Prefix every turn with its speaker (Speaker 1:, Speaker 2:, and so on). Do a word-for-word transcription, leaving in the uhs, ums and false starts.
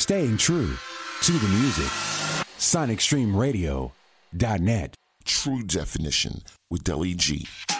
Speaker 1: staying true to the music. Sonic Stream Radio dot net.
Speaker 2: True Definition with Deli G.